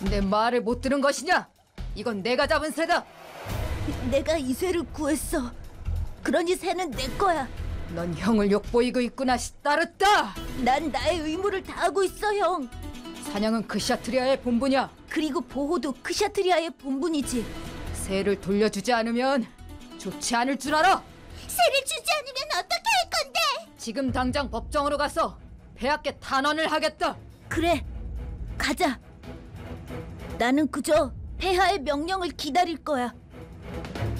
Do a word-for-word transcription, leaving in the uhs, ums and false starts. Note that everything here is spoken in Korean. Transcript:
내 말을 못 들은 것이냐? 이건 내가 잡은 새다. 내가 이 새를 구했어. 그러니 새는 내 거야. 넌 형을 욕보이고 있구나, 시따르다. 난 나의 의무를 다하고 있어, 형. 사냥은 크샤트리아의 본분이야. 그리고 보호도 크샤트리아의 본분이지. 새를 돌려주지 않으면 좋지 않을 줄 알아. 새를 주지 않으면 어떻게 할 건데? 지금 당장 법정으로 가서 폐하께 탄원을 하겠다. 그래, 가자. 나는 그저 폐하의 명령을 기다릴 거야.